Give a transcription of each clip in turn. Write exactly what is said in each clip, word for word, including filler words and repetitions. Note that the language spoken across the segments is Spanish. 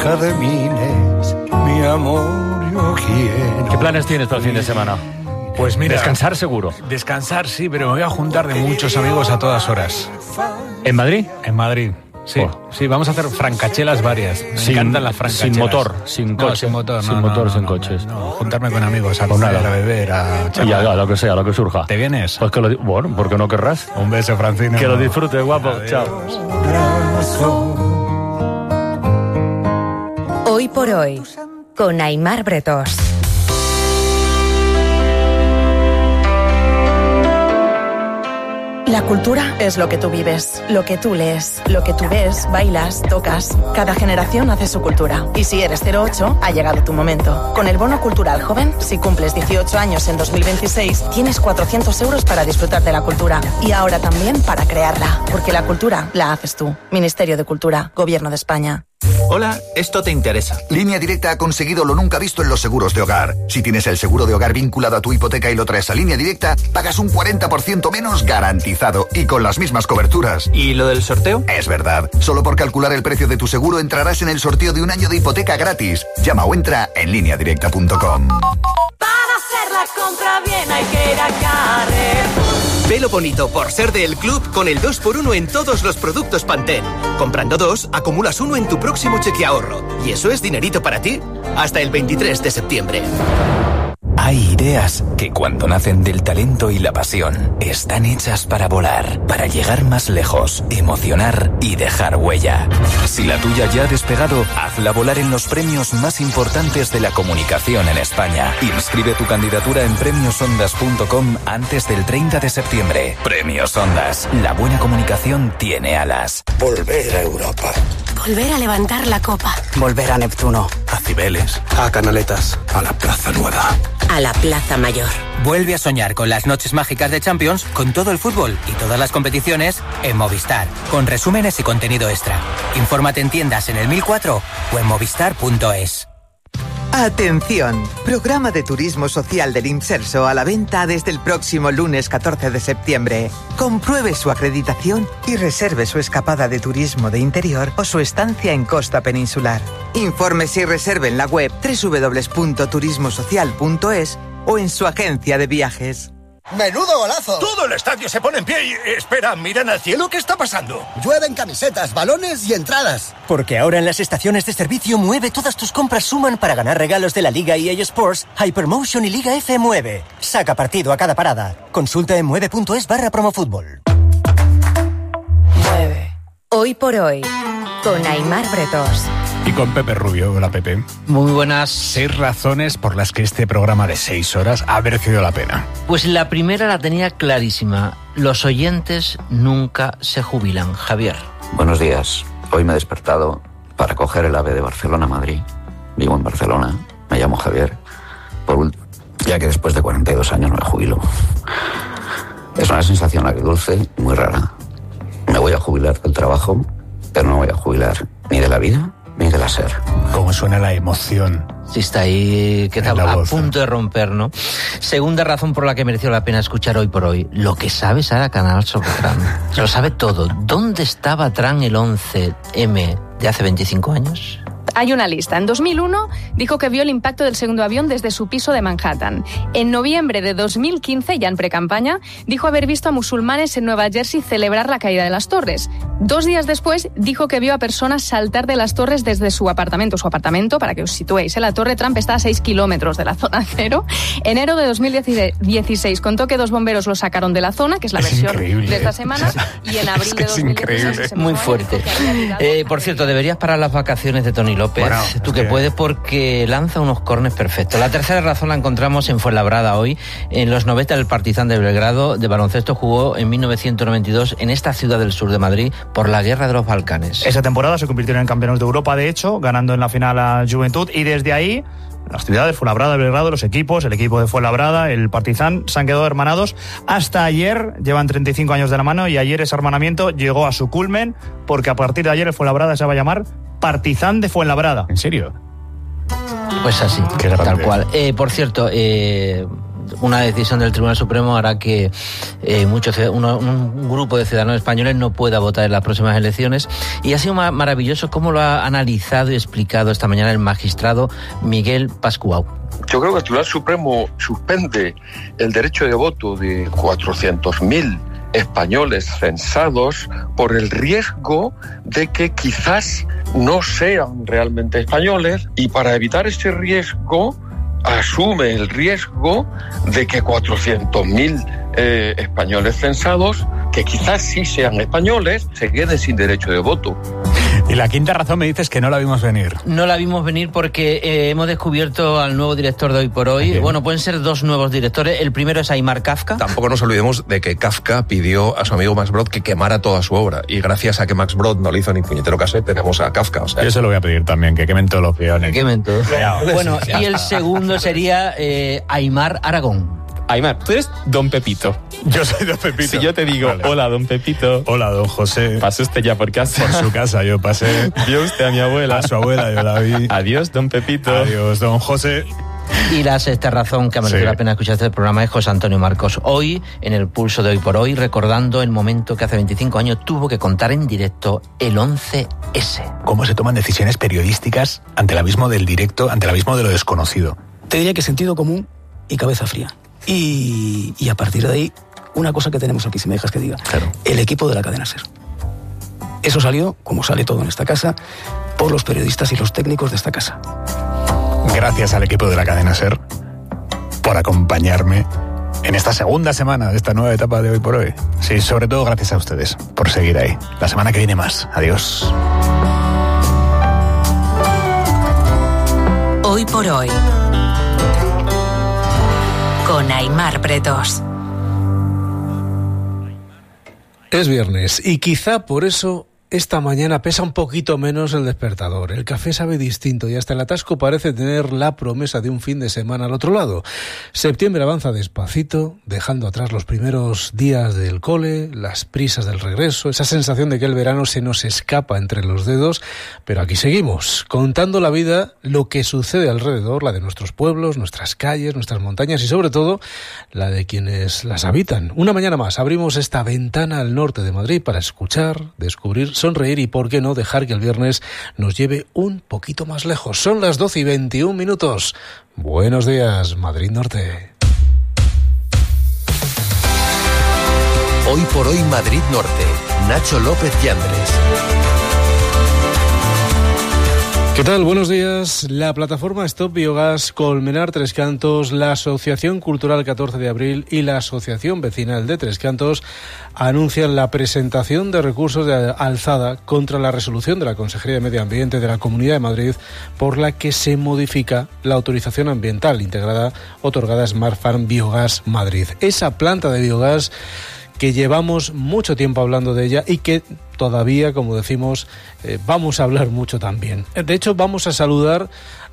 jardines, mi amor, yo quiero. ¿Qué planes tienes para el fin de semana? Pues mira... Descansar seguro. Descansar sí, pero me voy a juntar de muchos amigos a todas horas. ¿En Madrid? En Madrid. Sí, oh. sí, vamos a hacer francachelas varias. Me sin, encantan las francachelas. Sin motor, sin coche. No, sin motor, no, sin no, motor, no, sin no, coches. No, no. Juntarme con amigos, a comer, a beber, a y a, a lo que sea, a lo que surja. ¿Te vienes? Pues que lo, bueno, ¿por qué no querrás? Un beso, Francino. Que lo disfrutes, guapo. Adiós. Chao. Hoy por hoy, con Aimar Bretós. La cultura es lo que tú vives, lo que tú lees, lo que tú ves, bailas, tocas. Cada generación hace su cultura. Y si eres cero ocho, ha llegado tu momento. Con el Bono Cultural Joven, si cumples dieciocho años en dos mil veintiséis, tienes cuatrocientos euros para disfrutar de la cultura. Y ahora también para crearla. Porque la cultura la haces tú. Ministerio de Cultura, Gobierno de España. Hola, esto te interesa. Línea Directa ha conseguido lo nunca visto en los seguros de hogar. Si tienes el seguro de hogar vinculado a tu hipoteca y lo traes a Línea Directa, pagas un cuarenta por ciento menos garantizado y con las mismas coberturas. ¿Y lo del sorteo? Es verdad. Solo por calcular el precio de tu seguro entrarás en el sorteo de un año de hipoteca gratis. Llama o entra en línea directa punto com. Para hacer la compra bien hay que ir a Carrefour. Velo bonito por ser del club con el dos por uno en todos los productos Pantene. Comprando dos, acumulas uno en tu próximo cheque ahorro. Y eso es dinerito para ti hasta el veintitrés de septiembre. Hay ideas que cuando nacen del talento y la pasión están hechas para volar, para llegar más lejos, emocionar y dejar huella. Si la tuya ya ha despegado, hazla volar en los premios más importantes de la comunicación en España. Inscribe tu candidatura en premios ondas punto com antes del treinta de septiembre. Premios Ondas. La buena comunicación tiene alas. Volver a Europa. Volver a levantar la copa. Volver a Neptuno. A Cibeles. A Canaletas. A la Plaza Nueva. A la Plaza Mayor. Vuelve a soñar con las noches mágicas de Champions, con todo el fútbol y todas las competiciones en Movistar, con resúmenes y contenido extra. Infórmate en tiendas en el mil cuatro o en movistar punto es. Atención, programa de turismo social del Imserso a la venta desde el próximo lunes catorce de septiembre. Compruebe su acreditación y reserve su escapada de turismo de interior o su estancia en costa peninsular. Infórmese y reserve en la web doble u doble u doble u punto turismo social punto es o en su agencia de viajes. ¡Menudo golazo! Todo el estadio se pone en pie y... Espera, ¿miran al cielo? ¿Qué está pasando? Llueven camisetas, balones y entradas. Porque ahora en las estaciones de servicio Mueve todas tus compras suman para ganar regalos de la Liga E A Sports, Hypermotion y Liga F Mueve. Saca partido a cada parada. Consulta en mueve punto es barra promofútbol. Mueve. Hoy por hoy, con Aimar Bretós. Y con Pepe Rubio. Hola, Pepe. Muy buenas. Seis razones por las que este programa de seis horas ha merecido la pena. Pues la primera la tenía clarísima. Los oyentes nunca se jubilan. Javier. Buenos días. Hoy me he despertado para coger el AVE de Barcelona a Madrid. Vivo en Barcelona. Me llamo Javier. Por último, ya que después de cuarenta y dos años no me jubilo. Es una sensación agridulce, muy rara. Me voy a jubilar del trabajo, pero no me voy a jubilar ni de la vida ni de la ser. Cómo suena la emoción. Sí, está ahí, que está a voz, punto de romper, ¿no? Segunda razón por la que mereció la pena escuchar Hoy por Hoy. Lo que sabe Sara Canal sobre Trump. Se lo sabe todo. ¿Dónde estaba Trump el once eme de hace veinticinco años? Hay una lista. En dos mil uno dijo que vio el impacto del segundo avión desde su piso de Manhattan. En noviembre de dos mil quince, ya en precampaña, dijo haber visto a musulmanes en Nueva Jersey celebrar la caída de las torres. Dos días después, dijo que vio a personas saltar de las torres desde su apartamento. Su apartamento, para que os situéis, ¿eh? La Torre Trump está a seis kilómetros de la zona cero. Enero de dos mil dieciséis contó que dos bomberos lo sacaron de la zona, que es la es versión increíble. de esta semana, y en abril es que de dos mil dieciséis... Es muy fuerte. Eh, por cierto, deberías parar las vacaciones de Tony López. Bueno, tú que, que puedes, porque lanza unos córners perfectos. La tercera razón la encontramos en Fuenlabrada hoy. En los noventa, el Partizan de Belgrado de baloncesto jugó en mil novecientos noventa y dos en esta ciudad del sur de Madrid por la Guerra de los Balcanes. Esa temporada se convirtieron en campeones de Europa, de hecho, ganando en la final a Juventud, y desde ahí las ciudades, Fuenlabrada, Belgrado, los equipos, el equipo de Fuenlabrada, el Partizan, se han quedado hermanados hasta ayer. Llevan treinta y cinco años de la mano y ayer ese hermanamiento llegó a su culmen, porque a partir de ayer el Fuenlabrada se va a llamar Partizan de Fuenlabrada. ¿En serio? Pues así, tal cual. Eh, por cierto, eh, una decisión del Tribunal Supremo hará que eh, muchos uno, un grupo de ciudadanos españoles no pueda votar en las próximas elecciones. Y ha sido maravilloso cómo lo ha analizado y explicado esta mañana el magistrado Miguel Pascual. Yo creo que el Tribunal Supremo suspende el derecho de voto de cuatrocientos mil españoles censados por el riesgo de que quizás no sean realmente españoles, y para evitar ese riesgo asume el riesgo de que cuatrocientos mil eh, españoles censados, que quizás sí sean españoles, se queden sin derecho de voto. Y la quinta razón me dices que no la vimos venir. No la vimos venir porque eh, hemos descubierto al nuevo director de Hoy por Hoy. Okay. Bueno, pueden ser dos nuevos directores. El primero es Aimar Kafka. Tampoco nos olvidemos de que Kafka pidió a su amigo Max Brod que quemara toda su obra. Y gracias a que Max Brod no le hizo ni puñetero caso, tenemos a Kafka. O sea, yo se lo voy a pedir también, que quemen todos los peones. Que quemen todos. Bueno, y el segundo sería eh, Aimar Aragón. Aimar, tú eres Don Pepito. Yo soy Don Pepito. Si yo te digo, vale. Hola, Don Pepito. Hola, Don José. ¿Pasó usted ya por casa? Por su casa yo pasé. ¿Vio usted a mi abuela? A su abuela yo la vi. Adiós, Don Pepito. Adiós, Don José. Y la sexta razón que ha merecido sí. la pena escuchar este programa es José Antonio Marcos. Hoy, en el pulso de Hoy por Hoy, recordando el momento que hace veinticinco años tuvo que contar en directo el once ese. Cómo se toman decisiones periodísticas ante el abismo del directo, ante el abismo de lo desconocido. Te diría que sentido común y cabeza fría. Y, y a partir de ahí, una cosa que tenemos aquí, si me dejas que diga, claro. El equipo de la cadena SER. Eso salió, como sale todo en esta casa, por los periodistas y los técnicos de esta casa. Gracias al equipo de la cadena SER por acompañarme en esta segunda semana de esta nueva etapa de Hoy por Hoy. Sí, sobre todo gracias a ustedes por seguir ahí. La semana que viene más. Adiós. Hoy por Hoy, con Aimar Pretos. Es viernes y quizá por eso esta mañana pesa un poquito menos el despertador. El café sabe distinto y hasta el atasco parece tener la promesa de un fin de semana al otro lado. Septiembre avanza despacito, dejando atrás los primeros días del cole, las prisas del regreso, esa sensación de que el verano se nos escapa entre los dedos, pero aquí seguimos, contando la vida, lo que sucede alrededor, la de nuestros pueblos, nuestras calles, nuestras montañas y sobre todo la de quienes las habitan. Una mañana más abrimos esta ventana al norte de Madrid para escuchar, descubrir, sonreír y, por qué no, dejar que el viernes nos lleve un poquito más lejos. Son las doce y veintiún minutos. Buenos días, Madrid Norte. Hoy por Hoy Madrid Norte. Nacho López Yandres. ¿Qué tal? Buenos días. La plataforma Stop Biogas, Colmenar Tres Cantos, la Asociación Cultural catorce de abril y la Asociación Vecinal de Tres Cantos anuncian la presentación de recursos de alzada contra la resolución de la Consejería de Medio Ambiente de la Comunidad de Madrid por la que se modifica la autorización ambiental integrada otorgada a Smart Farm Biogas Madrid. Esa planta de biogás que llevamos mucho tiempo hablando de ella y que todavía, como decimos, eh, vamos a hablar mucho también. De hecho, vamos a saludar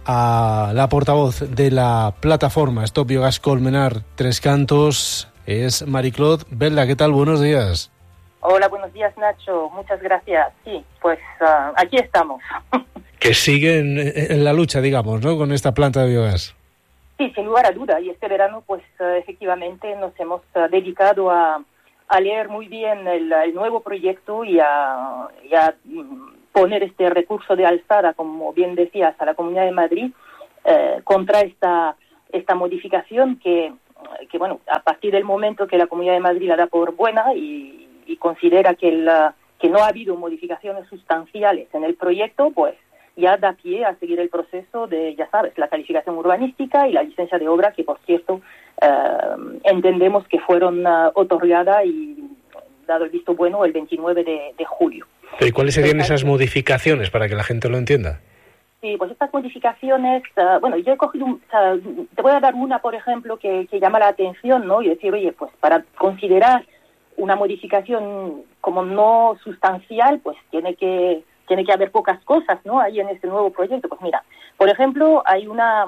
a la portavoz de la plataforma Stop Biogas Colmenar Tres Cantos, es Marie-Claude Belda. ¿Qué tal? Buenos días. Hola, buenos días, Nacho. Muchas gracias. Sí, pues uh, aquí estamos. Que siguen en la lucha, digamos, ¿no?, con esta planta de biogás. Sí, sin lugar a duda. Y este verano, pues uh, efectivamente nos hemos uh, dedicado a a leer muy bien el, el nuevo proyecto y a, y a poner este recurso de alzada, como bien decías, a la Comunidad de Madrid eh, contra esta esta modificación que, que, bueno, a partir del momento que la Comunidad de Madrid la da por buena y, y considera que, el, que no ha habido modificaciones sustanciales en el proyecto, pues ya da pie a seguir el proceso de, ya sabes, la calificación urbanística y la licencia de obra, que por cierto Uh, entendemos que fueron uh, otorgadas y dado el visto bueno el veintinueve de julio. ¿Y cuáles serían esas modificaciones para que la gente lo entienda? Sí, pues estas modificaciones, uh, bueno, yo he cogido, un, o sea, te voy a dar una, por ejemplo, que, que llama la atención, ¿no? Y decir, oye, pues para considerar una modificación como no sustancial, pues tiene que tiene que haber pocas cosas, ¿no?, ahí en este nuevo proyecto. Pues mira, por ejemplo, hay una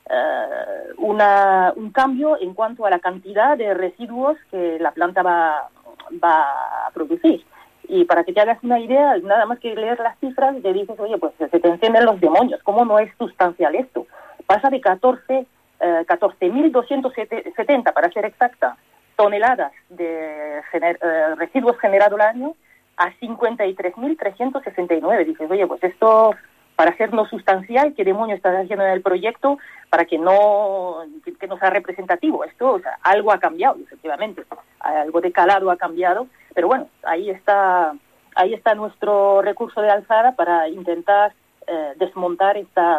Uh, una, un cambio en cuanto a la cantidad de residuos que la planta va, va a producir. Y para que te hagas una idea, nada más que leer las cifras, te dices, oye, pues se te encienden los demonios, ¿cómo no es sustancial esto? Pasa de catorce eh, catorce mil doscientos setenta, para ser exacta, toneladas de gener- eh, residuos generados al año a cincuenta y tres mil trescientos sesenta y nueve. Dices, oye, pues esto, para ser no sustancial, ¿qué demonio estás haciendo en el proyecto para que no, que, que no sea representativo? Esto, o sea, algo ha cambiado, efectivamente, algo de calado ha cambiado, pero bueno, ahí está, ahí está nuestro recurso de alzada para intentar eh, desmontar esta,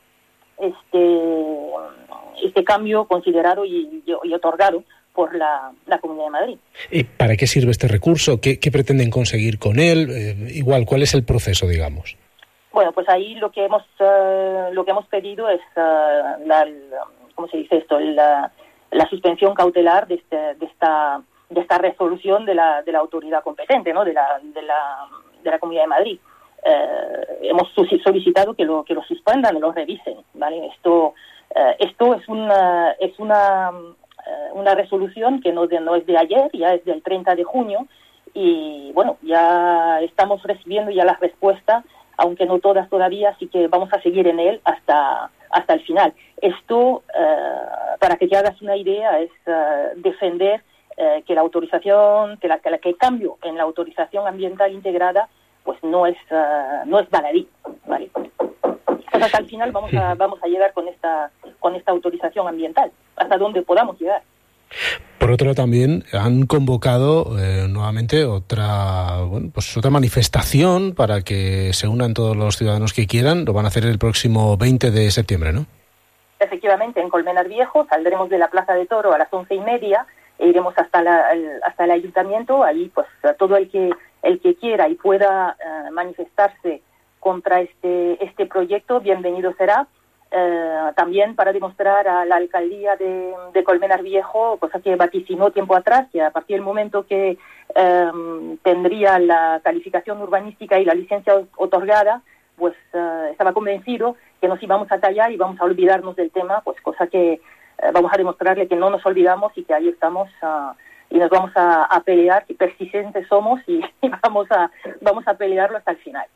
este, este cambio considerado y, y, y otorgado por la, la Comunidad de Madrid. ¿Y para qué sirve este recurso? ¿Qué, qué pretenden conseguir con él? Eh, igual, ¿cuál es el proceso, digamos? Bueno, pues ahí lo que hemos uh, lo que hemos pedido es uh, la, ¿cómo se dice esto? La, la suspensión cautelar de este, de esta de esta resolución de la de la autoridad competente, ¿no? De la de la de la Comunidad de Madrid. Uh, hemos solicitado que lo que lo suspendan y lo revisen, ¿vale? Esto uh, esto es una es una una resolución que no, de, no es de ayer, ya es del treinta de junio, y bueno, ya estamos recibiendo ya la respuesta, aunque no todas todavía, así que vamos a seguir en él hasta hasta el final. Esto, uh, para que te hagas una idea, es uh, defender uh, que la autorización, que, la, que, la, que el cambio en la autorización ambiental integrada, pues no es uh, no es baladí, ¿vale? Pues hasta el final vamos a vamos a llegar con esta con esta autorización ambiental, hasta donde podamos llegar. Por otro lado, también han convocado eh, nuevamente otra bueno, pues otra manifestación para que se unan todos los ciudadanos que quieran. Lo van a hacer el próximo veinte de septiembre, ¿no? Efectivamente, en Colmenar Viejo saldremos de la Plaza de Toro a las once y media e iremos hasta la, el, hasta el ayuntamiento. Allí, pues todo el que el que quiera y pueda uh, manifestarse contra este este proyecto, bienvenido será. Eh, también para demostrar a la alcaldía de, de Colmenar Viejo, cosa que vaticinó tiempo atrás, que a partir del momento que eh, tendría la calificación urbanística y la licencia otorgada, pues eh, estaba convencido que nos íbamos a callar y vamos a olvidarnos del tema, pues cosa que eh, vamos a demostrarle que no nos olvidamos y que ahí estamos uh, y nos vamos a, a pelear, que persistentes somos y, y vamos a vamos a pelearlo hasta el final.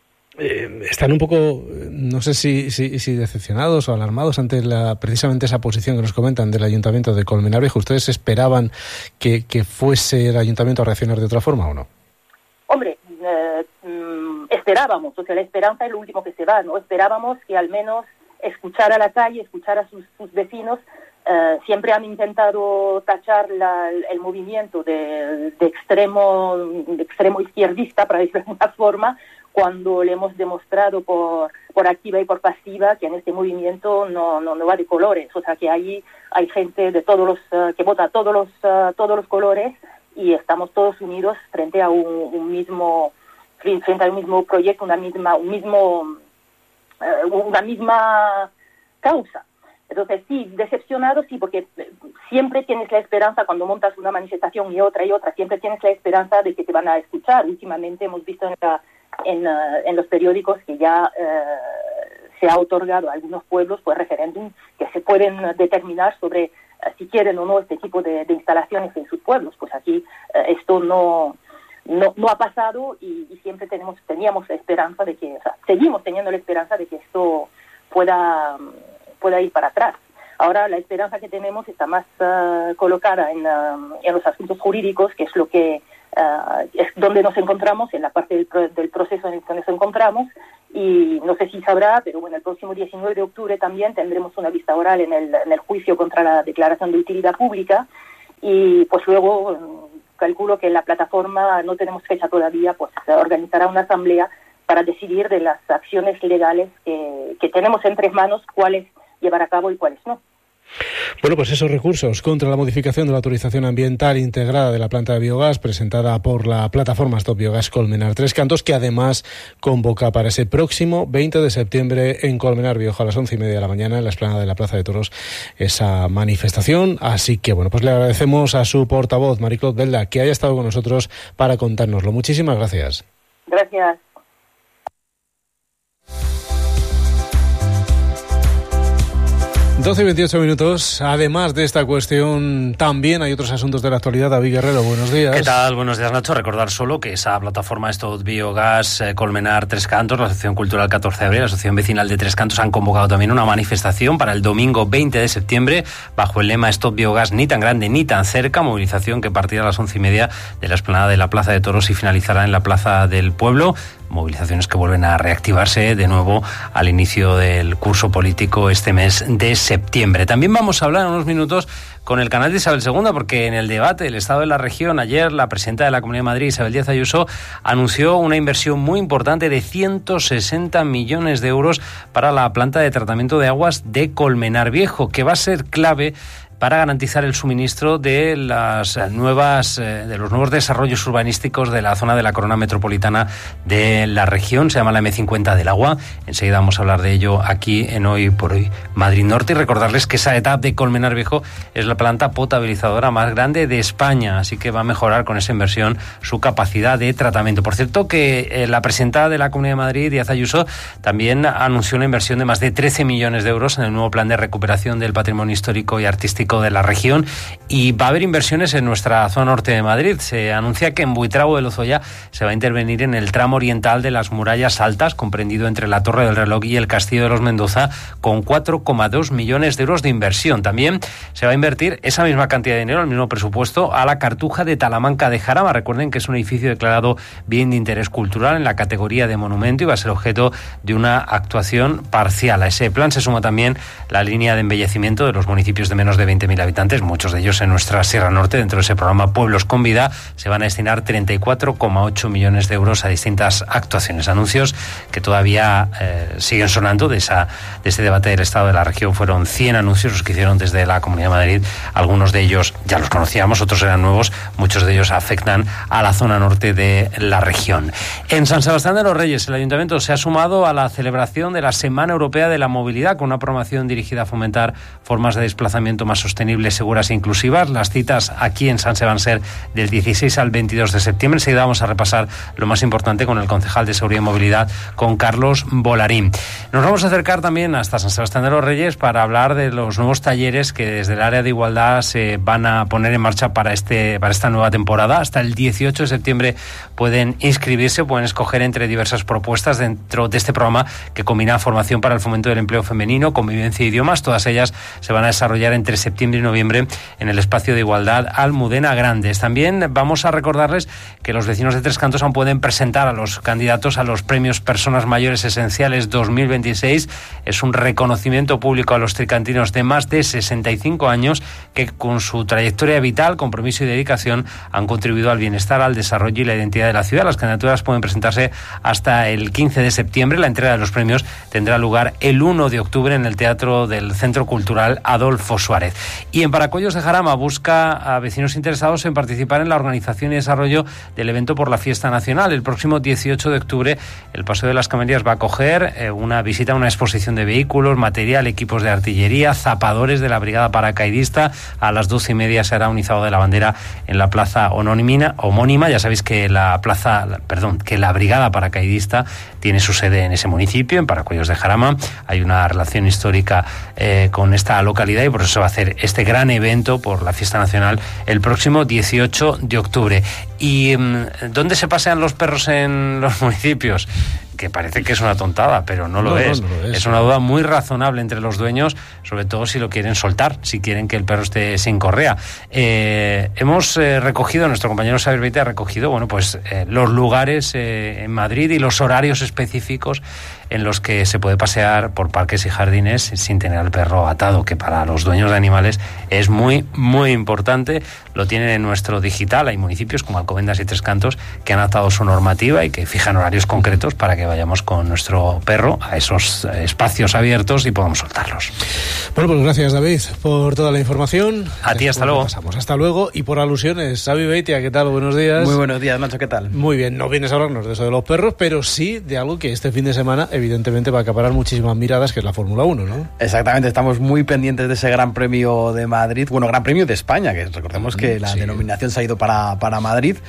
Eh, están un poco, no sé si, si, si decepcionados o alarmados ante la precisamente esa posición que nos comentan del Ayuntamiento de Colmenar Viejo. ¿Ustedes esperaban que, que fuese el Ayuntamiento a reaccionar de otra forma o no? Hombre, eh, mm, esperábamos, o sea, la esperanza es lo último que se va, ¿no? Esperábamos que al menos escuchara a la calle, escuchara a sus, sus vecinos. Eh, siempre han intentado tachar la, el movimiento de, de extremo de extremo izquierdista, para decirlo de alguna forma, cuando le hemos demostrado por por activa y por pasiva que en este movimiento no no, no va de colores, o sea que ahí hay gente de todos los uh, que vota todos los uh, todos los colores y estamos todos unidos frente a un, un mismo frente a un mismo proyecto, una misma un mismo uh, una misma causa. Entonces sí, decepcionado sí, porque siempre tienes la esperanza cuando montas una manifestación y otra y otra, siempre tienes la esperanza de que te van a escuchar. Últimamente hemos visto en la En, uh, en los periódicos que ya uh, se ha otorgado a algunos pueblos pues referéndum que se pueden determinar sobre uh, si quieren o no este tipo de, de instalaciones en sus pueblos. Pues aquí uh, esto no, no no ha pasado y, y siempre tenemos teníamos la esperanza de que, o sea, seguimos teniendo la esperanza de que esto pueda pueda ir para atrás. Ahora la esperanza que tenemos está más uh, colocada en, uh, en los asuntos jurídicos, que es lo que uh, es donde nos encontramos, en la parte del, pro- del proceso en el que nos encontramos, y no sé si sabrá, pero bueno, el próximo diecinueve de octubre también tendremos una vista oral en el, en el juicio contra la declaración de utilidad pública, y pues luego um, calculo que la plataforma, no tenemos fecha todavía, pues organizará una asamblea para decidir de las acciones legales que, que tenemos en tres manos, cuáles llevar a cabo y cuáles no. Bueno, pues esos recursos contra la modificación de la autorización ambiental integrada de la planta de biogás presentada por la plataforma Stop Biogás Colmenar Tres Cantos, que además convoca para ese próximo veinte de septiembre en Colmenar Viejo a las once y media de la mañana en la explanada de la Plaza de Toros esa manifestación. Así que bueno, pues le agradecemos a su portavoz, Marie-Claude Belda, que haya estado con nosotros para contárnoslo. Muchísimas gracias. Gracias. doce y veintiocho minutos. Además de esta cuestión, también hay otros asuntos de la actualidad. David Guerrero, buenos días. ¿Qué tal? Buenos días, Nacho. Recordar solo que esa plataforma Stop Biogas, eh, Colmenar Tres Cantos, la Asociación Cultural catorce de abril, la Asociación Vecinal de Tres Cantos han convocado también una manifestación para el domingo veinte de septiembre bajo el lema Stop Biogas ni tan grande ni tan cerca, movilización que partirá a las once y media de la explanada de la Plaza de Toros y finalizará en la Plaza del Pueblo. Movilizaciones que vuelven a reactivarse de nuevo al inicio del curso político este mes de septiembre. También vamos a hablar en unos minutos con el canal de Isabel segunda, porque en el debate del Estado de la Región, ayer la presidenta de la Comunidad de Madrid, Isabel Díaz Ayuso, anunció una inversión muy importante de ciento sesenta millones de euros para la planta de tratamiento de aguas de Colmenar Viejo, que va a ser clave para garantizar el suministro de las nuevas de los nuevos desarrollos urbanísticos de la zona de la corona metropolitana de la región. Se llama la eme cincuenta del agua. Enseguida vamos a hablar de ello aquí en Hoy por Hoy Madrid Norte, y recordarles que esa etapa de Colmenar Viejo es la planta potabilizadora más grande de España, así que va a mejorar con esa inversión su capacidad de tratamiento. Por cierto, que eh, la presidenta de la Comunidad de Madrid, Díaz Ayuso, también anunció una inversión de más de trece millones de euros en el nuevo plan de recuperación del patrimonio histórico y artístico de la región, y va a haber inversiones en nuestra zona norte de Madrid. Se anuncia que en Buitrago de Lozoya se va a intervenir en el tramo oriental de las murallas altas, comprendido entre la Torre del Reloj y el Castillo de los Mendoza, con cuatro coma dos millones de euros de inversión. También se va a invertir esa misma cantidad de dinero, el mismo presupuesto, a la Cartuja de Talamanca de Jarama. Recuerden que es un edificio declarado bien de interés cultural en la categoría de monumento y va a ser objeto de una actuación parcial. A ese plan se suma también la línea de embellecimiento de los municipios de menos de veinte mil habitantes, muchos de ellos en nuestra Sierra Norte. Dentro de ese programa Pueblos con Vida se van a destinar treinta y cuatro coma ocho millones de euros a distintas actuaciones. Anuncios que todavía eh, siguen sonando de, esa, de ese debate del Estado de la Región. Fueron cien anuncios los que hicieron desde la Comunidad de Madrid. Algunos de ellos ya los conocíamos, otros eran nuevos. Muchos de ellos afectan a la zona norte de la región. En San Sebastián de los Reyes, el Ayuntamiento se ha sumado a la celebración de la Semana Europea de la Movilidad, con una programación dirigida a fomentar formas de desplazamiento más sostenibles, seguras e inclusivas. Las citas aquí en Sanse van a ser del dieciséis al veintidós de septiembre. Enseguida vamos a repasar lo más importante con el concejal de Seguridad y Movilidad, con Carlos Bolarín. Nos vamos a acercar también hasta San Sebastián de los Reyes para hablar de los nuevos talleres que desde el área de igualdad se van a poner en marcha para, este, para esta nueva temporada. Hasta el dieciocho de septiembre pueden inscribirse, pueden escoger entre diversas propuestas dentro de este programa que combina formación para el fomento del empleo femenino, convivencia e idiomas. Todas ellas se van a desarrollar entre septiembre y noviembre en el espacio de igualdad Almudena Grandes. También vamos a recordarles que los vecinos de Tres Cantos aún pueden presentar a los candidatos a los premios Personas Mayores Esenciales dos mil veintiséis. Es un reconocimiento público a los tricantinos de más de sesenta y cinco años que con su trayectoria vital, compromiso y dedicación han contribuido al bienestar, al desarrollo y la identidad de la ciudad. Las candidaturas pueden presentarse hasta el quince de septiembre. La entrega de los premios tendrá lugar el uno de octubre en el Teatro del Centro Cultural Adolfo Suárez. Y en Paracuellos de Jarama busca a vecinos interesados en participar en la organización y desarrollo del evento por la Fiesta Nacional. El próximo dieciocho de octubre el Paseo de las Camellias va a acoger eh, una visita a una exposición de vehículos, material, equipos de artillería, zapadores de la Brigada Paracaidista. A las doce y media se hará un izado de la bandera en la plaza homónima. homónima. Ya sabéis que la plaza, perdón, que la Brigada Paracaidista tiene su sede en ese municipio, en Paracuellos de Jarama. Hay una relación histórica eh, con esta localidad y por eso se va a hacer este gran evento por la Fiesta Nacional el próximo dieciocho de octubre. ¿Y mmm, dónde se pasean los perros en los municipios? Que parece que es una tontada, pero no lo, no, es. No, no lo es. Es una duda muy razonable entre los dueños, sobre todo si lo quieren soltar, si quieren que el perro esté sin correa. Eh, hemos eh, recogido, nuestro compañero Xavier Beite ha recogido, bueno, pues eh, los lugares eh, en Madrid y los horarios específicos en los que se puede pasear por parques y jardines sin tener al perro atado, que para los dueños de animales es muy, muy importante. Lo tienen en nuestro digital. Hay municipios como Alcobendas y Tres Cantos que han adaptado su normativa y que fijan horarios concretos para que vayamos con nuestro perro a esos espacios abiertos y podamos soltarlos. Bueno, pues gracias, David, por toda la información. A ti, hasta luego. Pasamos hasta luego. Y por alusiones, Xavi Beitia, ¿qué tal? Buenos días. Muy buenos días, Nacho, ¿qué tal? Muy bien, no vienes a hablarnos de eso de los perros, pero sí de algo que este fin de semana evidentemente va a acaparar muchísimas miradas, que es la Fórmula uno, ¿no? Exactamente, estamos muy pendientes de ese Gran Premio de Madrid, bueno, Gran Premio de España, que recordemos que la sí. denominación se ha ido para, para Madrid,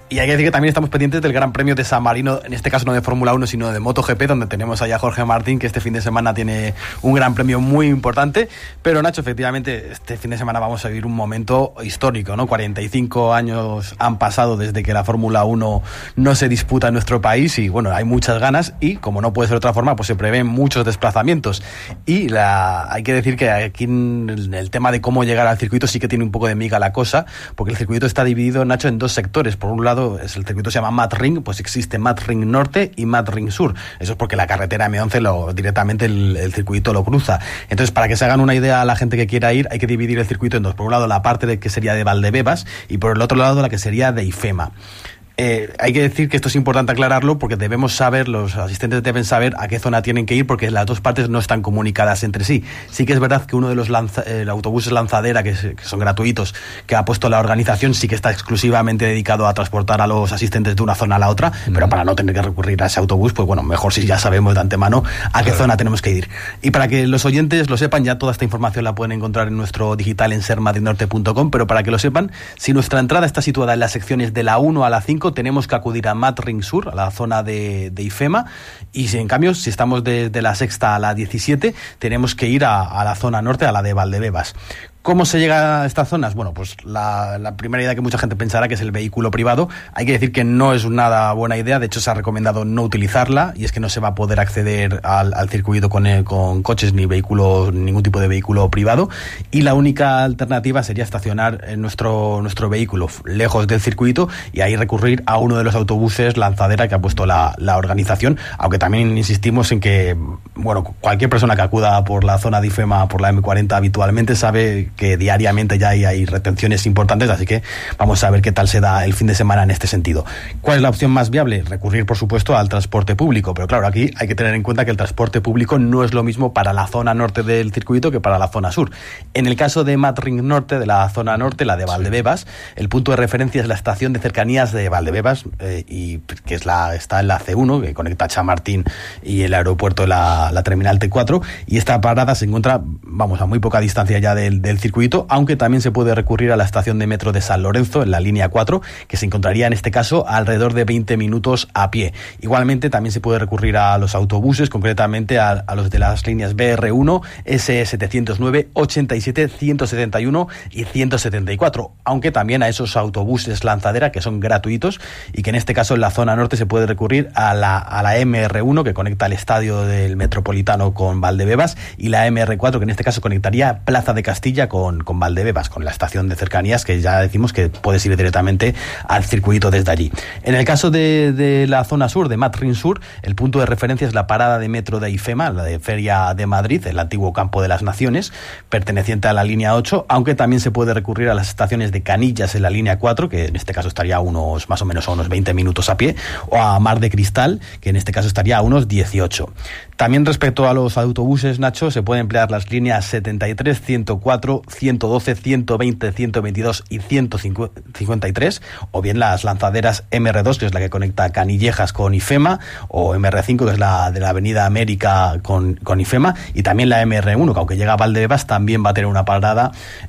Y hay que decir que también estamos pendientes del Gran Premio de San Marino, en este caso no de Fórmula uno, sino de MotoGP, donde tenemos allá a Jorge Martín, que este fin de semana tiene un Gran Premio muy importante. Pero Nacho, efectivamente, este fin de semana vamos a vivir un momento histórico, ¿no? cuarenta y cinco años han pasado desde que la Fórmula uno no se disputa en nuestro país y, bueno, hay muchas ganas y, como no puede ser de otra forma, pues se prevén muchos desplazamientos. Y la, hay que decir que aquí en el tema de cómo llegar al circuito sí que tiene un poco de miga la cosa, porque el circuito está dividido, Nacho, en dos sectores. Por un lado, es el circuito se llama Mad Ring, pues existe Mad Ring Norte y Mad Ring Sur. Eso es porque la carretera M once lo, directamente el, el circuito lo cruza. Entonces, para que se hagan una idea a la gente que quiera ir, hay que dividir el circuito en dos. Por un lado, la parte de que sería de Valdebebas y por el otro lado, la que sería de IFEMA. Eh, hay que decir que esto es importante aclararlo porque debemos saber, los asistentes deben saber a qué zona tienen que ir porque las dos partes no están comunicadas entre sí. Sí que es verdad que uno de los lanza, eh, autobuses lanzadera que, que son gratuitos que ha puesto la organización sí que está exclusivamente dedicado a transportar a los asistentes de una zona a la otra, uh-huh. pero para no tener que recurrir a ese autobús, pues bueno, mejor si ya sabemos de antemano a qué zona tenemos que ir. Y para que los oyentes lo sepan, ya toda esta información la pueden encontrar en nuestro digital en ser madrid norte punto com, pero para que lo sepan, si nuestra entrada está situada en las secciones de la uno a la cinco, tenemos que acudir a Mad Ring Sur, a la zona de, de IFEMA, y si en cambio, si estamos de, de la sexta a la diecisiete, tenemos que ir a, a la zona norte, a la de Valdebebas. ¿Cómo se llega a estas zonas? Bueno, pues la, la primera idea que mucha gente pensará que es el vehículo privado. Hay que decir que no es nada buena idea, de hecho se ha recomendado no utilizarla y es que no se va a poder acceder al, al circuito con, eh, con coches ni vehículos, ningún tipo de vehículo privado, y la única alternativa sería estacionar en nuestro, nuestro vehículo lejos del circuito y ahí recurrir a uno de los autobuses lanzadera que ha puesto la, la organización, aunque también insistimos en que, bueno, cualquier persona que acuda por la zona de IFEMA, por la eme cuarenta habitualmente sabe que diariamente ya hay, hay retenciones importantes, así que vamos a ver qué tal se da el fin de semana en este sentido. ¿Cuál es la opción más viable? Recurrir, por supuesto, al transporte público, pero claro, aquí hay que tener en cuenta que el transporte público no es lo mismo para la zona norte del circuito que para la zona sur. En el caso de Mad Ring Norte, de la zona norte, la de Valdebebas, el punto de referencia es la estación de cercanías de Valdebebas, eh, y que es la, está en la ce uno, que conecta Chamartín y el aeropuerto, la, la terminal te cuatro, y esta parada se encuentra, vamos, a muy poca distancia ya del, del circuito, aunque también se puede recurrir a la estación de metro de San Lorenzo, en la línea cuatro, que se encontraría en este caso alrededor de veinte minutos a pie. Igualmente también se puede recurrir a los autobuses, concretamente a, a los de las líneas be erre uno, ese setecientos nueve, ochenta y siete, ciento setenta y uno y ciento setenta y cuatro, aunque también a esos autobuses lanzadera que son gratuitos y que en este caso en la zona norte se puede recurrir a la, a la eme erre uno, que conecta el estadio del Metropolitano con Valdebebas, y la eme erre cuatro, que en este caso conectaría Plaza de Castilla con, con Valdebebas, con la estación de cercanías, que ya decimos que puedes ir directamente al circuito desde allí. En el caso de, de la zona sur, de Mad Ring Sur, el punto de referencia es la parada de metro de IFEMA, la de Feria de Madrid, el antiguo Campo de las Naciones, perteneciente a la línea ocho, aunque también se puede recurrir a las estaciones de Canillas en la línea cuatro, que en este caso estaría a unos, más o menos a unos veinte minutos a pie, o a Mar de Cristal, que en este caso estaría a unos dieciocho. También respecto a los autobuses, Nacho, se pueden emplear las líneas setenta y tres, ciento cuatro, ciento doce, ciento veinte, ciento veintidós y ciento cincuenta y tres, o bien las lanzaderas eme erre dos, que es la que conecta Canillejas con IFEMA, o eme erre cinco, que es la de la Avenida América con, con IFEMA, y también la eme erre uno, que aunque llega a Valdebebas, también va a tener una parada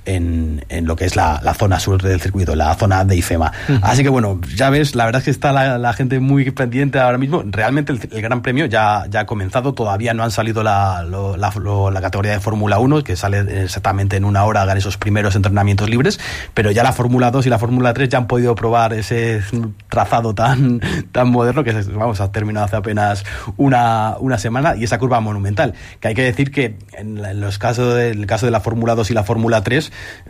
en, en lo que es la, la zona sur del circuito, la zona de IFEMA. Uh-huh. Así que bueno, ya ves, la verdad es que está la, la gente muy pendiente ahora mismo. Realmente el, el Gran Premio ya, ya ha comenzado, todavía no han salido la, lo, la, lo, la categoría de Fórmula uno, que sale exactamente en una hora, hagan esos primeros entrenamientos libres, pero ya la Fórmula dos y la Fórmula tres ya han podido probar ese trazado tan, tan moderno que vamos a terminar hace apenas una, una semana, y esa curva monumental, que hay que decir que en, en los casos de, en el caso de la Fórmula dos y la Fórmula tres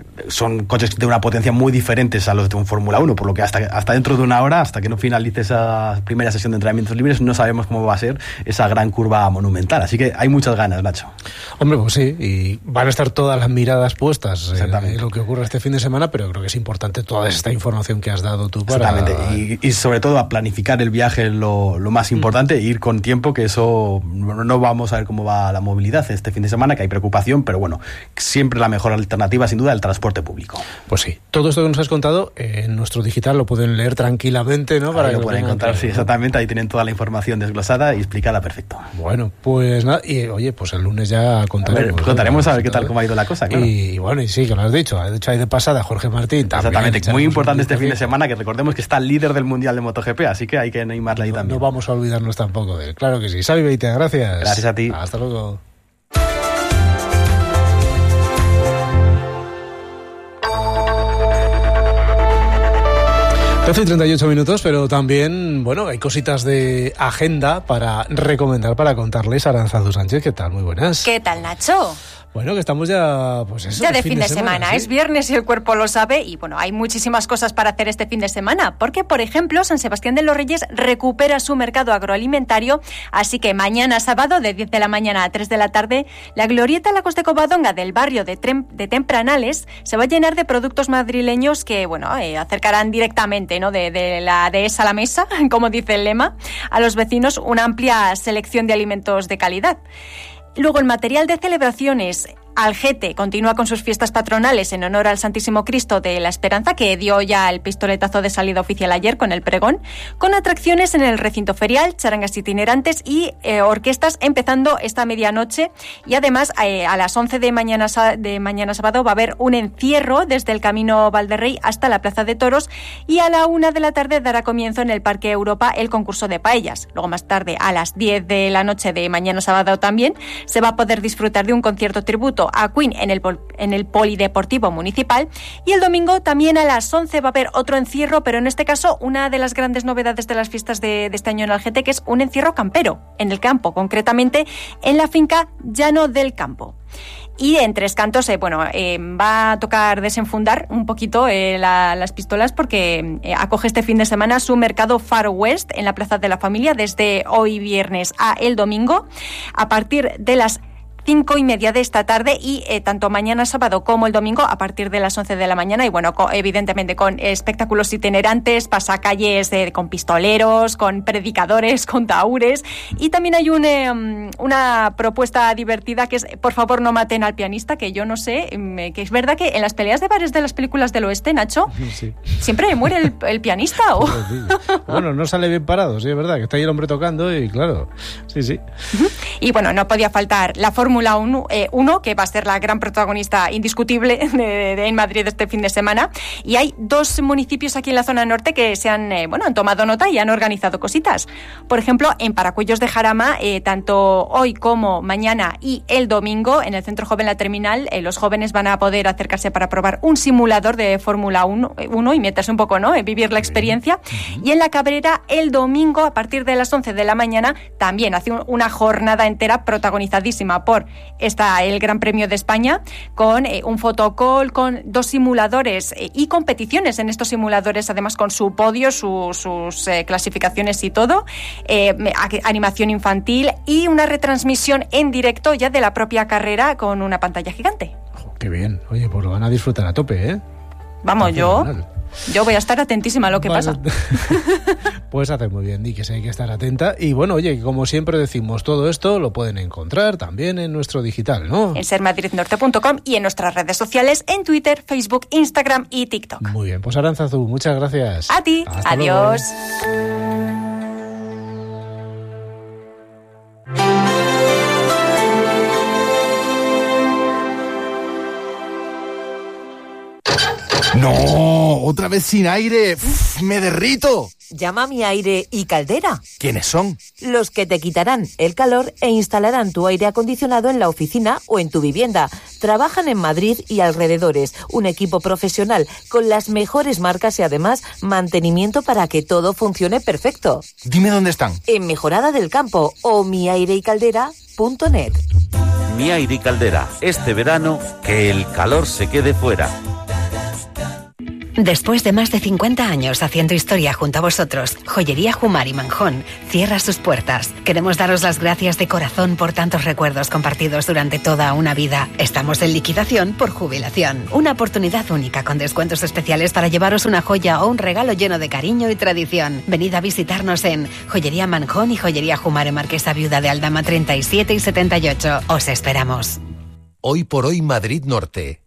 son coches de una potencia muy diferentes a los de un Fórmula uno, por lo que hasta, hasta dentro de una hora, hasta que no finalice esa primera sesión de entrenamientos libres, no sabemos cómo va a ser esa gran curva monumental, así que hay muchas ganas, Nacho. Hombre, pues sí, y van a estar todas las miradas puestas en lo que ocurre este fin de semana, pero creo que es importante toda esta información que has dado tú para... Exactamente, y, y sobre todo a planificar el viaje lo, lo más importante, mm. ir con tiempo, que eso no vamos a ver cómo va la movilidad este fin de semana, que hay preocupación, pero bueno, siempre la mejor alternativa sin duda el transporte público. Pues sí, todo esto que nos has contado en nuestro digital lo pueden leer tranquilamente, ¿no? Para ahí lo pueden encontrar, sí, exactamente, ahí tienen toda la información desglosada y explicada perfecto. Bueno, pues nada, y oye, pues el lunes ya contaremos. A ver, contaremos a ver qué tal, cómo ha ido la cosa, claro. Y, Y bueno, y sí, que lo has dicho. De hecho, hay de pasada Jorge Martín. Exactamente, muy importante este fin de semana, que recordemos que está líder del Mundial de MotoGP, así que hay que animarle ahí no, también. No vamos a olvidarnos tampoco de él. Claro que sí. Xavi Beite, gracias. Gracias a ti. Hasta luego. doce y treinta y ocho minutos, pero también, bueno, hay cositas de agenda para recomendar, para contarles. Aranzazu Sánchez, ¿qué tal? Muy buenas. ¿Qué tal, Nacho? Bueno, que estamos ya, pues eso, ya de fin de, de semana, semana ¿sí? Es viernes y el cuerpo lo sabe y bueno, hay muchísimas cosas para hacer este fin de semana, porque por ejemplo, San Sebastián de los Reyes recupera su mercado agroalimentario, así que mañana sábado de diez de la mañana a tres de la tarde, la glorieta Lagos de Covadonga del barrio de, Trem, de Tempranales se va a llenar de productos madrileños que, bueno, eh, acercarán directamente, ¿no? De, de la dehesa a la mesa, como dice el lema, a los vecinos una amplia selección de alimentos de calidad. Luego, el material de celebraciones. Algete continúa con sus fiestas patronales en honor al Santísimo Cristo de la Esperanza, que dio ya el pistoletazo de salida oficial ayer con el pregón, con atracciones en el recinto ferial, charangas itinerantes y eh, orquestas empezando esta medianoche. Y además, eh, a las once de mañana, de mañana sábado va a haber un encierro desde el Camino Valderrey hasta la Plaza de Toros, y a la una de la tarde dará comienzo en el Parque Europa el concurso de paellas. Luego, más tarde, a las diez de la noche de mañana sábado también, se va a poder disfrutar de un concierto tributo a Queen en el, en el Polideportivo Municipal, y el domingo también a las once va a haber otro encierro, pero en este caso una de las grandes novedades de las fiestas de, de este año en Algete, que es un encierro campero, en el campo, concretamente en la finca Llano del Campo. Y en Tres Cantos, eh, bueno, eh, va a tocar desenfundar un poquito eh, la, las pistolas, porque eh, acoge este fin de semana su mercado Far West en la Plaza de la Familia desde hoy viernes a el domingo, a partir de las cinco y media de esta tarde, y eh, tanto mañana sábado como el domingo a partir de las once de la mañana, y bueno, co- evidentemente con espectáculos itinerantes, pasacalles eh, con pistoleros, con predicadores, con tahúres, y también hay un, eh, una propuesta divertida que es por favor no maten al pianista, que yo no sé, eh, que es verdad que en las peleas de bares de las películas del oeste, Nacho, sí. siempre muere el, el pianista. ¿O? Bueno, no sale bien parado, sí, es verdad, que está ahí el hombre tocando y claro, sí, sí. Y bueno, no podía faltar la Fórmula uno, eh, uno, que va a ser la gran protagonista indiscutible de, de, en Madrid este fin de semana, y hay dos municipios aquí en la zona norte que se han, eh, bueno, han tomado nota y han organizado cositas. Por ejemplo, en Paracuellos de Jarama, eh, tanto hoy como mañana y el domingo, en el Centro Joven La Terminal, eh, los jóvenes van a poder acercarse para probar un simulador de Fórmula uno y meterse un poco, ¿no?, eh, vivir la experiencia. Y en La Cabrera, el domingo, a partir de las once de la mañana, también hace un, una jornada entera protagonizadísima por está el Gran Premio de España, con eh, un fotocall, con dos simuladores eh, y competiciones en estos simuladores, además con su podio, su, sus eh, clasificaciones y todo, eh, animación infantil y una retransmisión en directo ya de la propia carrera con una pantalla gigante. Oh, qué bien, oye, pues lo van a disfrutar a tope, ¿eh? Vamos, yo... Yo voy a estar atentísima a lo que vale. pasa. Puedes hacer muy bien, Di, que sí, hay que estar atenta. Y bueno, oye, como siempre decimos, todo esto lo pueden encontrar también en nuestro digital, ¿no? En ser madrid norte punto com y en nuestras redes sociales, en Twitter, Facebook, Instagram y TikTok. Muy bien, pues Aranzazu, muchas gracias. A ti, hasta adiós. Luego. ¡No! ¡Otra vez sin aire! Uf, ¡me derrito! Llama a Mi Aire y Caldera. ¿Quiénes son? Los que te quitarán el calor e instalarán tu aire acondicionado en la oficina o en tu vivienda. Trabajan en Madrid y alrededores. Un equipo profesional con las mejores marcas y además mantenimiento para que todo funcione perfecto. Dime dónde están. En Mejorada del Campo o mi aire y caldera punto net. Mi Aire y Caldera. Este verano, que el calor se quede fuera. Después de más de cincuenta años haciendo historia junto a vosotros, Joyería Jumar y Manjón cierra sus puertas. Queremos daros las gracias de corazón por tantos recuerdos compartidos durante toda una vida. Estamos en liquidación por jubilación. Una oportunidad única con descuentos especiales para llevaros una joya o un regalo lleno de cariño y tradición. Venid a visitarnos en Joyería Manjón y Joyería Jumar en Marquesa Viuda de Aldama treinta y siete y setenta y ocho. Os esperamos. Hoy por hoy Madrid Norte.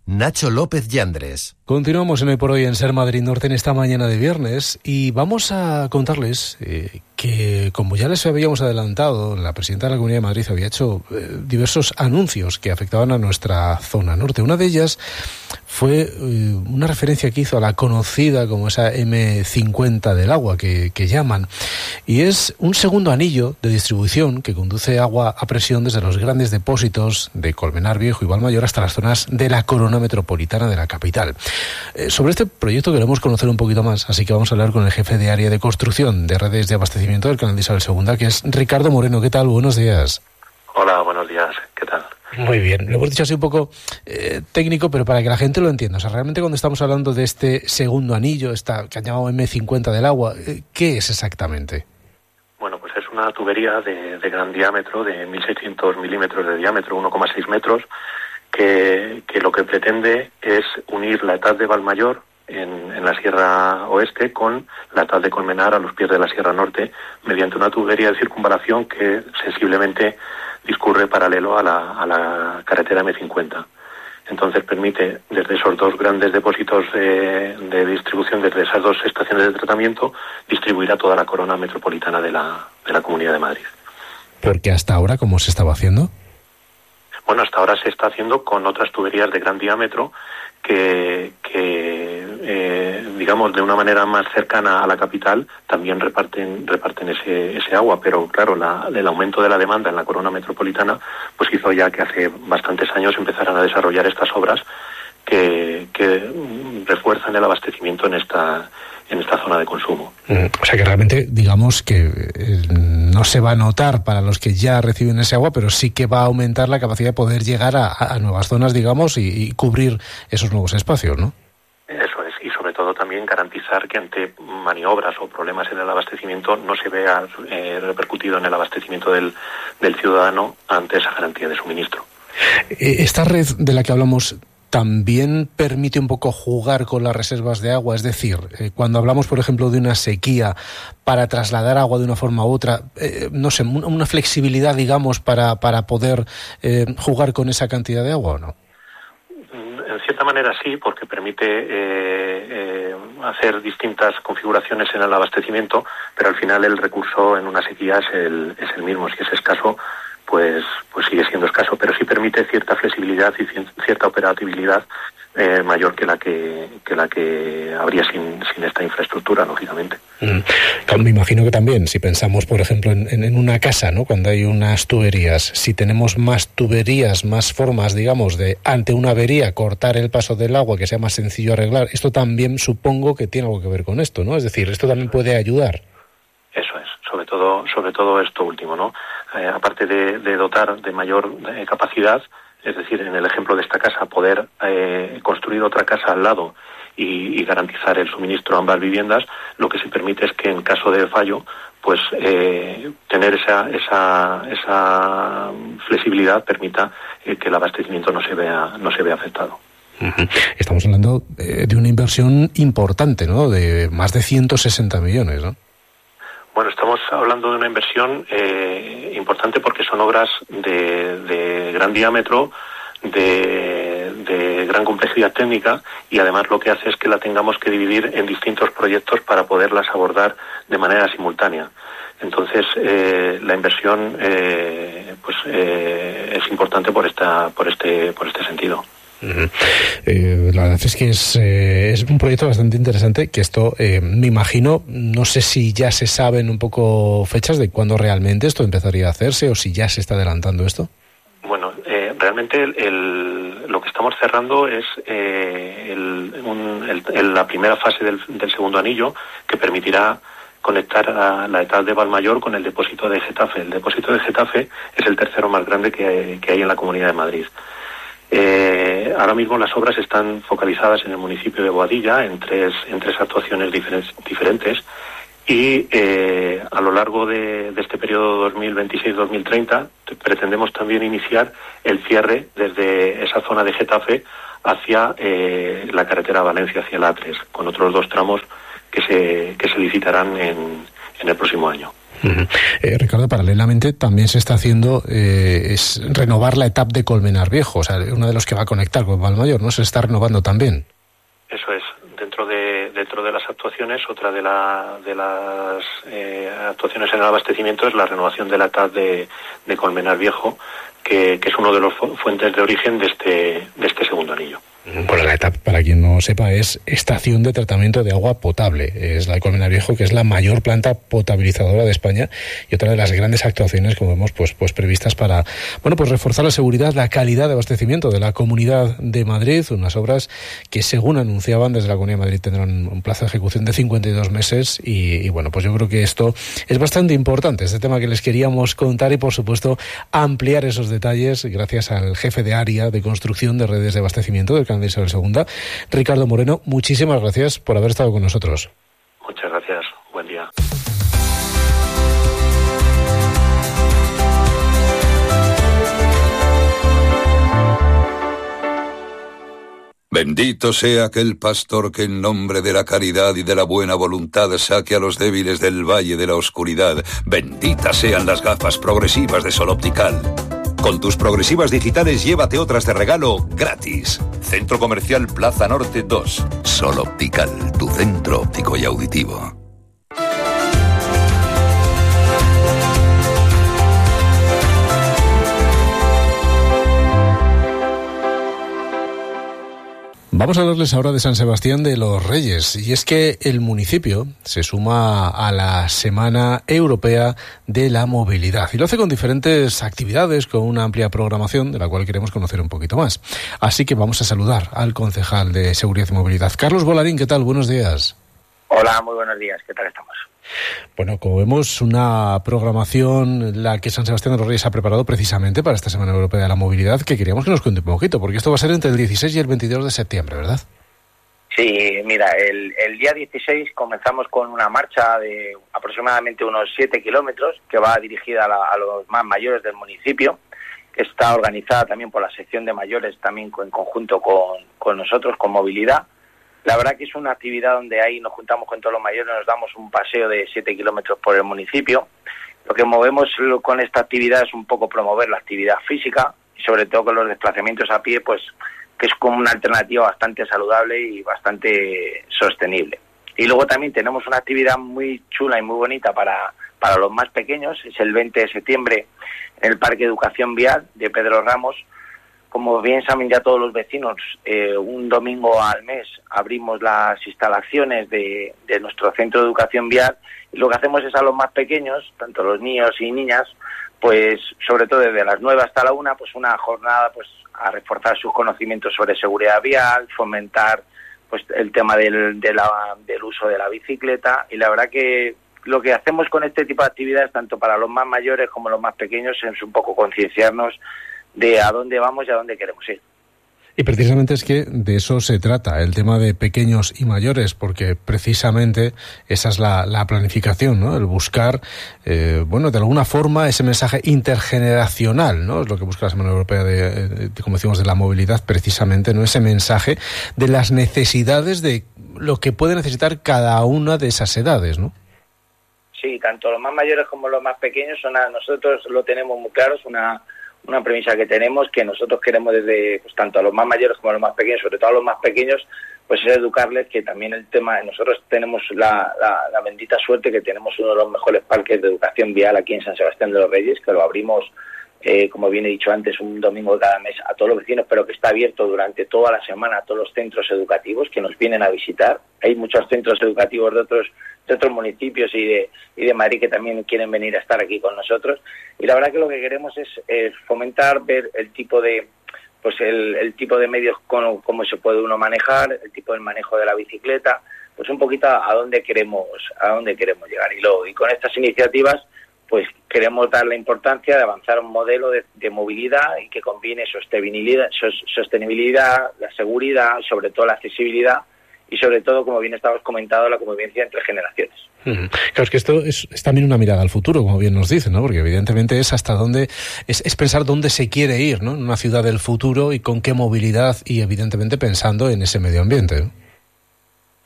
Nacho López Yandres. Continuamos en Hoy por Hoy en Ser Madrid Norte en esta mañana de viernes y vamos a contarles eh, que, como ya les habíamos adelantado, la presidenta de la Comunidad de Madrid había hecho eh, diversos anuncios que afectaban a nuestra zona norte. Una de ellas fue eh, una referencia que hizo a la conocida como esa eme cincuenta del agua que, que llaman, y es un segundo anillo de distribución que conduce agua a presión desde los grandes depósitos de Colmenar Viejo y Valmayor hasta las zonas de la corona metropolitana de la capital. Eh, sobre este proyecto queremos conocer un poquito más, así que vamos a hablar con el jefe de área de construcción de redes de abastecimiento del canal de Isabel segunda, que es Ricardo Moreno. ¿Qué tal? Buenos días. Hola, buenos días. ¿Qué tal? Muy bien. Lo hemos dicho así un poco eh, técnico, pero para que la gente lo entienda. O sea, realmente cuando estamos hablando de este segundo anillo, esta que han llamado eme cincuenta del agua, eh, ¿qué es exactamente? Bueno, pues es una tubería de, de gran diámetro, de mil seiscientos milímetros de diámetro, uno coma seis metros, que, que lo que pretende es unir la ETAD de Valmayor en, en la Sierra Oeste con la ETAD de Colmenar a los pies de la Sierra Norte, mediante una tubería de circunvalación que sensiblemente discurre paralelo a la, a la carretera eme cincuenta. Entonces permite, desde esos dos grandes depósitos de, de distribución, desde esas dos estaciones de tratamiento, distribuir a toda la corona metropolitana de la, de la Comunidad de Madrid. Porque hasta ahora, ¿cómo se estaba haciendo? Bueno, hasta ahora se está haciendo con otras tuberías de gran diámetro que, que eh, digamos, de una manera más cercana a la capital, también reparten reparten ese ese agua. Pero claro, la, el aumento de la demanda en la corona metropolitana pues hizo ya que hace bastantes años empezaran a desarrollar estas obras que, que refuerzan el abastecimiento en esta en esta zona de consumo. Mm, o sea que realmente, digamos que eh, no se va a notar para los que ya reciben ese agua, pero sí que va a aumentar la capacidad de poder llegar a, a nuevas zonas, digamos, y, y cubrir esos nuevos espacios, ¿no? Eso es, y sobre todo también garantizar que ante maniobras o problemas en el abastecimiento no se vea eh, repercutido en el abastecimiento del, del ciudadano ante esa garantía de suministro. Esta red de la que hablamos también permite un poco jugar con las reservas de agua, es decir, eh, cuando hablamos, por ejemplo, de una sequía, para trasladar agua de una forma u otra, eh, no sé, una flexibilidad, digamos, para, para poder eh, jugar con esa cantidad de agua, ¿o no? En cierta manera sí, porque permite eh, eh, hacer distintas configuraciones en el abastecimiento, pero al final el recurso en una sequía es el, es el mismo. Si es escaso, pues pues sigue siendo escaso, pero sí permite cierta flexibilidad y cierta operatividad eh, mayor que la que, que la que habría sin, sin esta infraestructura, lógicamente. Mm. Me imagino que también, si pensamos, por ejemplo, en, en una casa, ¿no? Cuando hay unas tuberías, si tenemos más tuberías, más formas, digamos, de ante una avería cortar el paso del agua, que sea más sencillo arreglar, esto también supongo que tiene algo que ver con esto, ¿no? Es decir, esto también puede ayudar. Eso es, sobre todo, sobre todo esto último, ¿no? Eh, aparte de, de dotar de mayor eh, capacidad, es decir, en el ejemplo de esta casa, poder eh, construir otra casa al lado y, y garantizar el suministro a ambas viviendas, lo que se permite es que en caso de fallo, pues eh, tener esa, esa, esa flexibilidad permita eh, que el abastecimiento no se vea, no se vea afectado. Estamos hablando de una inversión importante, ¿no? De más de ciento sesenta millones, ¿no? Bueno, estamos hablando de una inversión eh, importante porque son obras de, de gran diámetro, de, de gran complejidad técnica, y además lo que hace es que la tengamos que dividir en distintos proyectos para poderlas abordar de manera simultánea. Entonces, eh, la inversión eh, pues eh, es importante por esta, por este, por este sentido. Uh-huh. Eh, la verdad es que es, eh, es un proyecto bastante interesante, que esto eh, me imagino, no sé si ya se saben un poco fechas de cuándo realmente esto empezaría a hacerse o si ya se está adelantando esto. Bueno, eh, realmente el, el, lo que estamos cerrando es eh, el, un, el, el, la primera fase del, del segundo anillo, que permitirá conectar a la ETAD de Valmayor con el depósito de Getafe. El depósito de Getafe es el tercero más grande que hay, que hay en la Comunidad de Madrid. Eh, ahora mismo las obras están focalizadas en el municipio de Boadilla en tres, en tres actuaciones diferentes, diferentes y eh, a lo largo de, de este periodo dos mil veintiséis dos mil treinta pretendemos también iniciar el cierre desde esa zona de Getafe hacia eh, la carretera Valencia, hacia la A tres, con otros dos tramos que se, que se licitarán en, en el próximo año. Uh-huh. Eh, Ricardo, paralelamente también se está haciendo eh, es renovar la etapa de Colmenar Viejo, o sea, uno de los que va a conectar con Valmayor, ¿no? Se está renovando también. Eso es. Dentro de dentro de las actuaciones, otra de, la, de las eh, actuaciones en el abastecimiento es la renovación de la etapa de, de Colmenar Viejo, que, que es uno de los fu- fuentes de origen de este de este segundo anillo. Bueno, la etapa, para quien no sepa, es estación de tratamiento de agua potable. Es la de Colmenar Viejo, que es la mayor planta potabilizadora de España y otra de las grandes actuaciones, como vemos, pues, pues previstas para, bueno, pues reforzar la seguridad, la calidad de abastecimiento de la Comunidad de Madrid, unas obras que, según anunciaban desde la Comunidad de Madrid, tendrán un plazo de ejecución de cincuenta y dos meses y, y bueno, pues yo creo que esto es bastante importante, este tema que les queríamos contar y, por supuesto, ampliar esos detalles gracias al jefe de área de construcción de redes de abastecimiento del Canal de Isabel segunda, Ricardo Moreno. Muchísimas gracias por haber estado con nosotros. Muchas gracias. Buen día. Bendito sea aquel pastor que en nombre de la caridad y de la buena voluntad saque a los débiles del valle de la oscuridad. Benditas sean las gafas progresivas de Sol Optical. Con tus progresivas digitales llévate otras de regalo gratis. Centro Comercial Plaza Norte dos. Sol Optical, tu centro óptico y auditivo. Vamos a hablarles ahora de San Sebastián de los Reyes, y es que el municipio se suma a la Semana Europea de la Movilidad y lo hace con diferentes actividades, con una amplia programación de la cual queremos conocer un poquito más. Así que vamos a saludar al concejal de Seguridad y Movilidad, Carlos Bolarín. ¿Qué tal? Buenos días. Hola, muy buenos días. ¿Qué tal estamos? Bueno, como vemos, una programación la que San Sebastián de los Reyes ha preparado precisamente para esta Semana Europea de la Movilidad, que queríamos que nos cuente un poquito, porque esto va a ser entre el dieciséis y el veintidós de septiembre, ¿verdad? Sí, mira, el, el día dieciséis comenzamos con una marcha de aproximadamente unos siete kilómetros que va dirigida a, la, a los más mayores del municipio, que está organizada también por la sección de mayores, también en conjunto con, con nosotros, con Movilidad. La verdad que es una actividad donde ahí nos juntamos con todos los mayores, nos damos un paseo de siete kilómetros por el municipio. Lo que movemos con esta actividad es un poco promover la actividad física y sobre todo con los desplazamientos a pie, pues que es como una alternativa bastante saludable y bastante sostenible. Y luego también tenemos una actividad muy chula y muy bonita para, para los más pequeños, es el veinte de septiembre en el Parque Educación Vial de Pedro Ramos. Como bien saben ya todos los vecinos, eh, un domingo al mes abrimos las instalaciones de, de nuestro centro de educación vial y lo que hacemos es a los más pequeños, tanto los niños y niñas, pues sobre todo desde las nueve hasta la una, pues una jornada pues a reforzar sus conocimientos sobre seguridad vial, fomentar pues el tema del, de la, del uso de la bicicleta, y la verdad que lo que hacemos con este tipo de actividades, tanto para los más mayores como los más pequeños, es un poco concienciarnos de a dónde vamos y a dónde queremos ir. Y precisamente es que de eso se trata, el tema de pequeños y mayores, porque precisamente esa es la, la planificación, ¿no? El buscar, eh, bueno, de alguna forma ese mensaje intergeneracional, ¿no? Es lo que busca la Semana Europea de, de, como decimos, de la movilidad, precisamente, ¿no? Ese mensaje de las necesidades de lo que puede necesitar cada una de esas edades, ¿no? Sí, tanto los más mayores como los más pequeños, son a, nosotros lo tenemos muy claro, es una una premisa que tenemos, que nosotros queremos desde, pues tanto a los más mayores como a los más pequeños, sobre todo a los más pequeños, pues es educarles que también el tema, nosotros tenemos la, la, la bendita suerte que tenemos uno de los mejores parques de educación vial aquí en San Sebastián de los Reyes, que lo abrimos, eh, como bien he dicho antes, un domingo de cada mes a todos los vecinos, pero que está abierto durante toda la semana a todos los centros educativos que nos vienen a visitar. Hay muchos centros educativos de otros de otros municipios y de y de Madrid que también quieren venir a estar aquí con nosotros, y la verdad que lo que queremos es, es fomentar, ver el tipo de pues el, el tipo de medios, cómo, cómo se puede uno manejar, el tipo de manejo de la bicicleta, pues un poquito a dónde queremos a dónde queremos llegar, y luego y con estas iniciativas pues queremos dar la importancia de avanzar un modelo de, de movilidad y que combine sostenibilidad, sostenibilidad, la seguridad, sobre todo la accesibilidad, y sobre todo, como bien estabas comentando, la convivencia entre generaciones. Uh-huh. Claro, es que esto es, es también una mirada al futuro, como bien nos dicen, ¿no? Porque evidentemente es hasta dónde, es, es pensar dónde se quiere ir, ¿no? En una ciudad del futuro y con qué movilidad, y evidentemente pensando en ese medio ambiente, ¿no?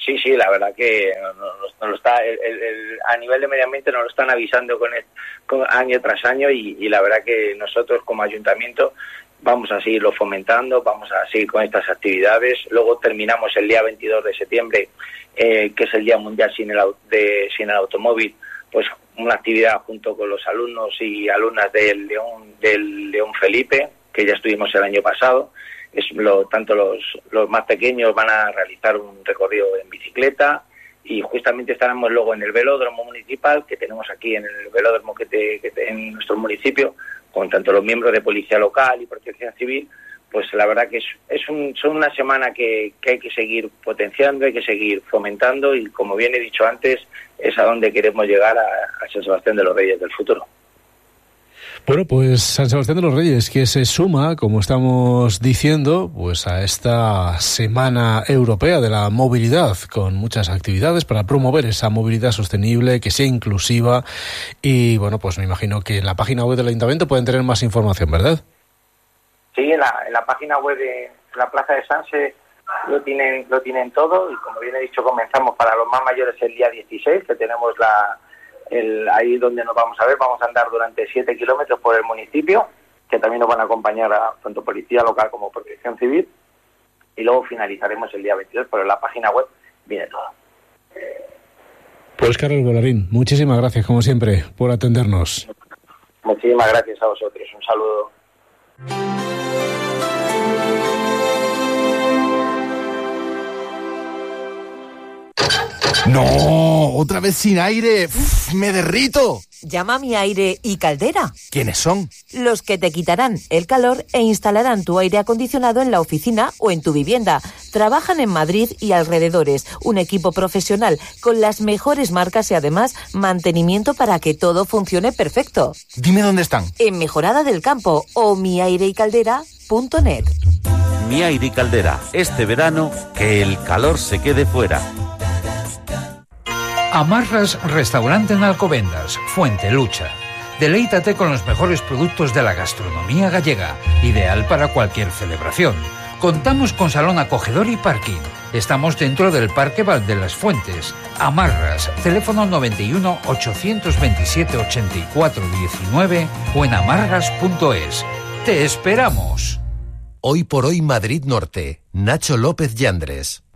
Sí, sí, la verdad que nos, nos lo está, el, el, el, a nivel de medio ambiente nos lo están avisando con, el, con año tras año y, y la verdad que nosotros como ayuntamiento vamos a seguirlo fomentando, vamos a seguir con estas actividades. Luego terminamos el día veintidós de septiembre, eh, que es el Día Mundial sin el, de, sin el Automóvil, pues una actividad junto con los alumnos y alumnas del León, del León Felipe, que ya estuvimos el año pasado. Es lo, tanto los, los más pequeños van a realizar un recorrido en bicicleta y justamente estaremos luego en el velódromo municipal que tenemos aquí en el velódromo que, te, que te, en nuestro municipio, con tanto los miembros de Policía Local y Protección Civil. Pues la verdad que es, es un, son una semana que, que hay que seguir potenciando, hay que seguir fomentando y, como bien he dicho antes, es a donde queremos llegar a, a San Sebastián de los Reyes del futuro. Bueno, pues San Sebastián de los Reyes, que se suma, como estamos diciendo, pues a esta Semana Europea de la Movilidad, con muchas actividades para promover esa movilidad sostenible, que sea inclusiva y, bueno, pues me imagino que en la página web del Ayuntamiento pueden tener más información, ¿verdad? Sí, en la, en la página web de la Plaza de Sanse lo tienen, lo tienen todo y, como bien he dicho, comenzamos para los más mayores el día dieciséis, que tenemos la... El, ahí donde nos vamos a ver, vamos a andar durante siete kilómetros por el municipio, que también nos van a acompañar a tanto Policía Local como Protección Civil, y luego finalizaremos el día veintidós, pero en la página web viene todo. Pues Carlos Volarín, muchísimas gracias, como siempre, por atendernos. Muchísimas gracias a vosotros, un saludo. No, otra vez sin aire. Uf, me derrito. Llama a Mi Aire y Caldera. ¿Quiénes son? Los que te quitarán el calor e instalarán tu aire acondicionado en la oficina o en tu vivienda. Trabajan en Madrid y alrededores. Un equipo profesional con las mejores marcas y además mantenimiento para que todo funcione perfecto. Dime dónde están. En Mejorada del Campo o mi aire y caldera punto net. Mi Aire y Caldera, este verano, que el calor se quede fuera. Amarras Restaurante en Alcobendas, Fuente Lucha. Deleítate con los mejores productos de la gastronomía gallega, ideal para cualquier celebración. Contamos con salón acogedor y parking. Estamos dentro del Parque Val de las Fuentes. Amarras, teléfono noventa y uno, ochocientos veintisiete, ochenta y cuatro diecinueve o en amarras punto es. ¡Te esperamos! Hoy por hoy Madrid Norte, Nacho López Yandres.